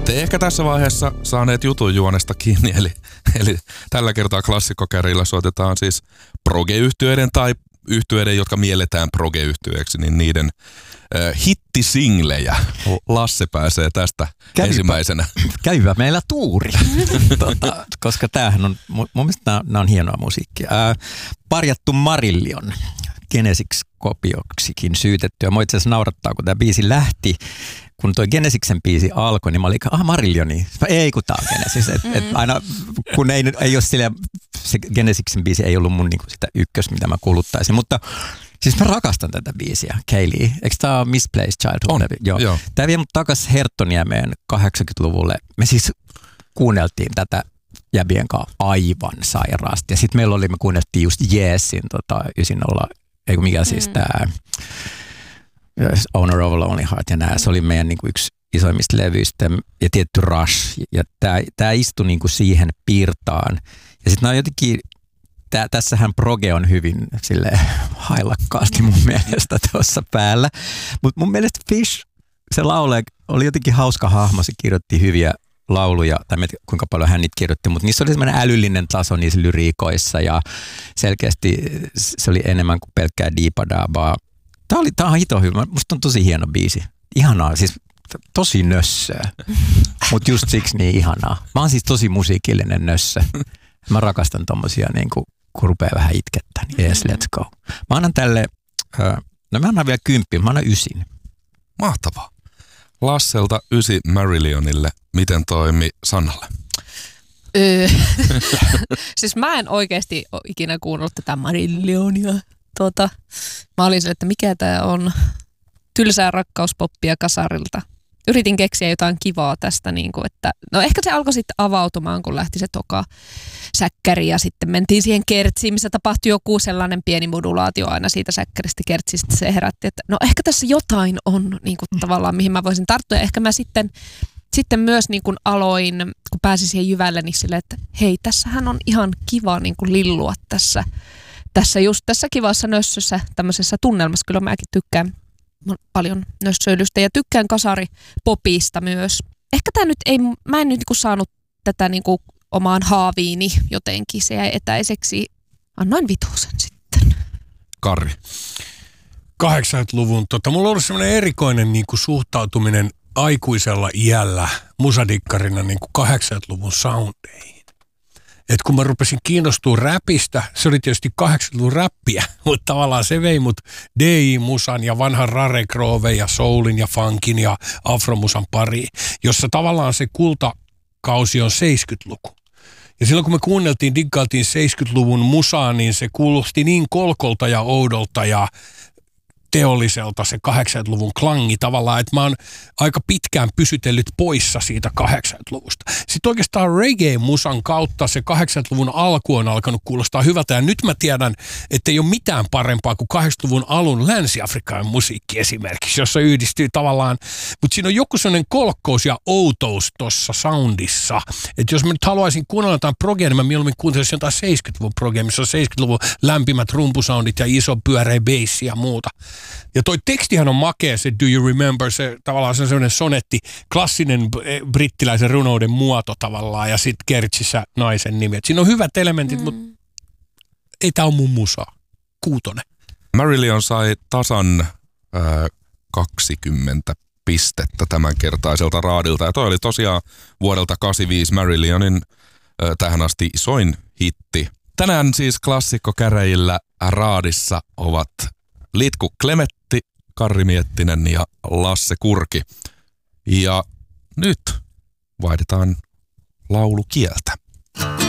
Ette ehkä tässä vaiheessa saaneet jutun juonesta kiinni, eli tällä kertaa klassikkokärillä soitetaan siis proge-yhtyeiden tai yhtyeiden, jotka mielletään proge-yhtyeeksi, niin niiden hittisinglejä. Lasse pääsee tästä ensimmäisenä. Käyvä meillä tuuri, koska tämähän on, mun mielestä nämä on hienoa musiikkia. Parjattu Marillion, Genesis-kopioksikin syytetty. Ja mua itse asiassa naurattaa, kun tämä biisi lähti, kun toi Genesiksen biisi alkoi, niin mä olin, Marilioni. Ei, kun tää on Genesis. Et aina, kun ei ole silleen, se Genesiksen biisi ei ollut mun niinku sitä ykkös, mitä mä kuluttaisin. Mutta siis mä rakastan tätä biisiä, Kaylee. Eikö tää ole Misplaced Childhood? Joo. Tää vie mut takas Herttoniemeen 80-luvulle. Me siis kuunneltiin tätä jäbien kanssa aivan sairaasti. Ja sit me kuunneltiin just Yesin 90, eikö mikä siis tää Owner of a Lonely Heart ja nää. Se oli meidän niinku yksi isoimmista levyistä ja tietty Rush. Ja tää istui niinku siihen piirtaan. Ja sit nää on jotenkin, tässähän proge on hyvin silleen hailakkaasti mun mielestä tuossa päällä. Mutta mun mielestä Fish, se laulaja, oli jotenkin hauska hahmo. Se kirjoitti hyviä lauluja, tai en tiedä kuinka paljon hän niitä kirjoitti, mutta niissä oli semmoinen älyllinen taso niissä lyriikoissa ja selkeästi se oli enemmän kuin pelkkää diipadaabaa. Tää on hito hyvä. Musta on tosi hieno biisi. Ihanaa, siis tosi nössöä, mutta just siksi niin ihanaa. Mä oon siis tosi musiikillinen nössö. Mä rakastan tommosia niinku, kun rupeaa vähän itkettää, niin yes, let's go. Mä annan tälle, mä annan vielä 10, mä annan 9. Mahtavaa. Lasselta 9 Marillionille. Miten toimi Sannalle? Siis mä en oikeasti ole ikinä kuunnellut tätä Marillionia. Mä olin sille, että mikä tää on. Tylsää rakkauspoppia kasarilta. Yritin keksiä jotain kivaa tästä, niin kuin, että no ehkä se alkoi sitten avautumaan, kun lähti se toka säkkäri ja sitten mentiin siihen kertsiin, missä tapahtui joku sellainen pieni modulaatio aina siitä säkkäristä kertsistä. Se herätti, että no ehkä tässä jotain on niin kuin, tavallaan, mihin mä voisin tarttua. Ja ehkä mä sitten myös niin kuin aloin, kun pääsin siihen jyvälle, niin silleen, että hei, tässähän on ihan kiva niin kuin lillua tässä kivassa nössössä, tämmöisessä tunnelmassa. Kyllä mäkin tykkään paljon nössöilystä ja tykkään kasaripopista myös. Ehkä tämä nyt mä en nyt niinku saanut tätä niinku omaan haaviini jotenkin, se jäi etäiseksi. Annoin 5 sitten. Karri. 80-luvun, mulla on ollut semmoinen erikoinen niinku suhtautuminen aikuisella iällä musadikkarina niinku 80-luvun soundeihin. Et kun mä rupesin kiinnostua räpistä, se oli tietysti 80-luvun räppiä, mutta tavallaan se vei mut DJ-musan ja vanhan Rare Grove ja soulin ja funkin ja afromusan pariin, jossa tavallaan se kultakausi on 70-luku. Ja silloin kun me diggailtiin 70-luvun musaa, niin se kuulosti niin kolkolta ja oudolta ja teolliselta se 80-luvun klangi tavallaan, että mä oon aika pitkään pysytellyt poissa siitä 80-luvusta. Sitten oikeastaan reggae-musan kautta se 80-luvun alku on alkanut kuulostaa hyvältä ja nyt mä tiedän, että ei ole mitään parempaa kuin 80-luvun alun Länsi-Afrikan musiikki esimerkiksi, jossa yhdistyy tavallaan, mutta siinä on joku sellainen kolkkous ja outous tuossa soundissa, että jos mä nyt haluaisin kuunnella jotain progea, niin mä mieluummin kuuntelisin jotain 70-luvun progea, missä on 70-luvun lämpimät rumpusoundit ja iso pyöreä bassi ja muuta. Ja toi tekstihän on makea, se Do You Remember, se tavallaan se on sellainen sonetti, klassinen brittiläisen runouden muoto tavallaan, ja sitten kertsissä naisen nimi. Et siinä on hyvät elementit, mutta ei tää ole mun musaa. 6. Marillion sai tasan 20 pistettä tämänkertaiselta raadilta, ja toi oli tosiaan vuodelta 85 Marillionin tähän asti isoin hitti. Tänään siis klassikkokäräjillä raadissa ovat Litku Klemetti, Karri Miettinen ja Lasse Kurki. Ja nyt vaihdetaan laulukieltä.